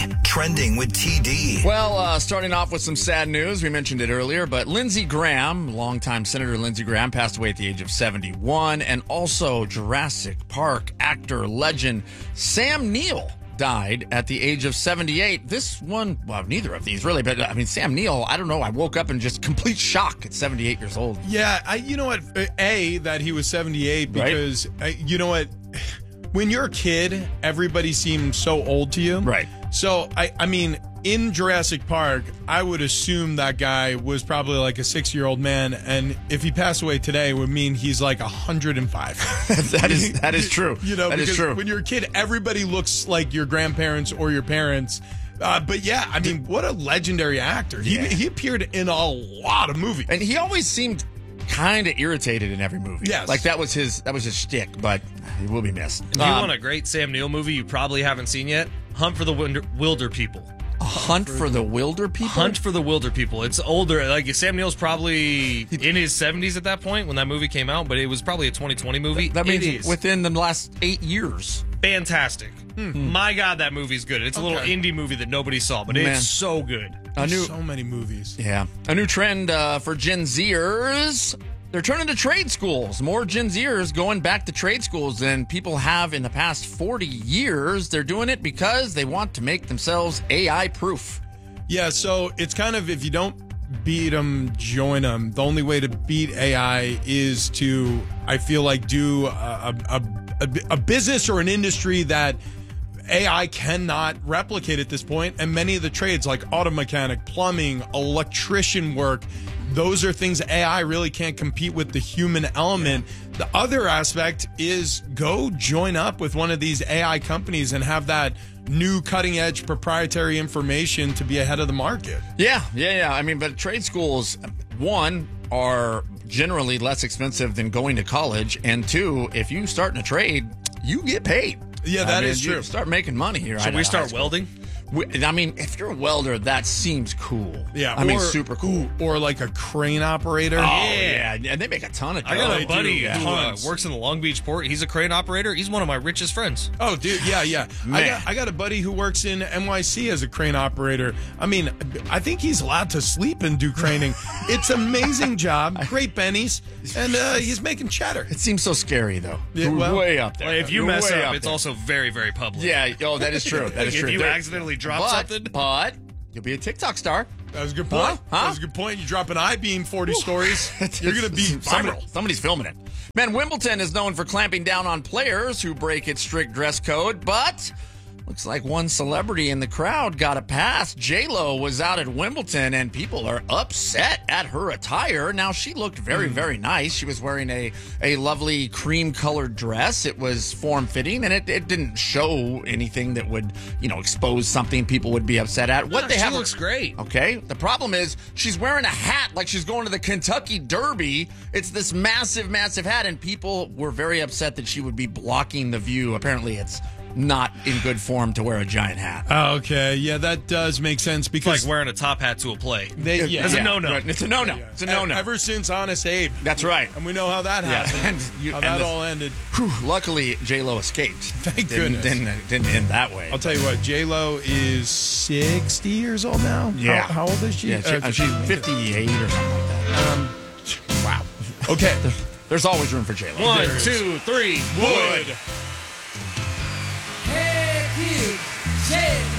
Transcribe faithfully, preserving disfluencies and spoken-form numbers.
Trending with T D. Well, uh, starting off with some sad news. We mentioned it earlier, but Lindsey Graham, longtime Senator Lindsey Graham, passed away at the age of seventy-one. And also Jurassic Park actor legend Sam Neill died at the age of seventy-eight. This one, well, neither of these really, but I mean, Sam Neill, I don't know. I woke up in just complete shock at seventy-eight years old. Yeah, I, you know what? A, that he was seventy-eight because, right? uh, you know what? When you're a kid, everybody seems so old to you. Right. So, I, I mean, in Jurassic Park, I would assume that guy was probably like a six-year-old man, and if he passed away today, it would mean he's like one hundred five. that is that is true. You know, that because is true. When you're a kid, everybody looks like your grandparents or your parents. Uh, but yeah, I mean, what a legendary actor. He, Yeah. he appeared in a lot of movies. And he always seemed kind of irritated in every movie. Yes. Like that was his that was his shtick, but he will be missed. If you Um, want a great Sam Neill movie you probably haven't seen yet, Hunt for the Wilder, Wilder People. A Hunt for the Wilder People? Hunt for the Wilder People. It's older. Like Sam Neill's probably in his seventies at that point when that movie came out, but it was probably a twenty twenty movie. That means it is within the last eight years. fantastic. Hmm. My God, that movie's good. It's a little Okay. indie movie that nobody saw, but Man. it's so good. A new, so many movies. yeah, a new trend uh, for Gen Zers. They're turning to trade schools. More Gen Zers going back to trade schools than people have in the past forty years. They're doing it because they want to make themselves A I proof. Yeah, so it's kind of if you don't beat them, join them. The only way to beat A I is to, I feel like, do a, a, a, a business or an industry that A I cannot replicate at this point. And many of the trades like auto mechanic, plumbing, electrician work, those are things A I really can't compete with the human element. The other aspect is go join up with one of these A I companies and have that new cutting edge proprietary information to be ahead of the market. Yeah, yeah, yeah. I mean, but trade schools, one, are generally less expensive than going to college. And two, if you start in a trade, you get paid. Yeah, that I mean, is you true. start making money here. Should out we of high start school. welding? We- I mean, if you're a welder, that seems cool. Yeah, I mean, or- super cool. ooh, or like a crane operator. Oh, yeah. and they make a ton of I got dough. a they buddy do, who uh, tons. works in the Long Beach port. He's a crane operator. He's one of my richest friends. Oh, dude, yeah, yeah. I Man. got, I got a buddy who works in N Y C as a crane operator. I mean, I think he's allowed to sleep and do craning. It's an amazing job, great bennies, and uh, he's making cheddar. It seems so scary, though. Yeah, We're well- way up there. If you We're mess way up, it's there. also very, very public. Yeah, oh, that is true. That is If true. you There- accidentally drop but, something. But you'll be a TikTok star. That was a good point. Huh? Huh? That was a good point. You drop an I-beam forty stories, you're going to be Somebody, viral. somebody's filming it. Man, Wimbledon is known for clamping down on players who break its strict dress code, but looks like one celebrity in the crowd got a pass. J-Lo was out at Wimbledon, and people are upset at her attire. Now, she looked very, very nice. She was wearing a, a lovely cream-colored dress. It was form-fitting, and it, it didn't show anything that would, you know, expose something people would be upset at. What No, they she have looks great. Okay. The problem is she's wearing a hat like she's going to the Kentucky Derby. It's this massive, massive hat, and people were very upset that she would be blocking the view. Apparently, it's not in good form to wear a giant hat. Okay, yeah, that does make sense It's because like wearing a top hat to a play. they, yeah, It's a Yeah, no-no. right. It's a no-no. It's a no-no. Ever since Honest Abe, That's right. and we know how that Yeah, happened. and you- how and that the- all ended. Whew, luckily, J-Lo escaped. Thank didn't, goodness. Didn't, didn't end that way. I'll tell you what, J Lo is sixty years old now. Yeah. How, how old is she? Yeah, she, Uh, uh, she's fifty-eight or something like that. wow. Okay. There's always room for J-Lo. One, There it is. two, three, Wood. wood.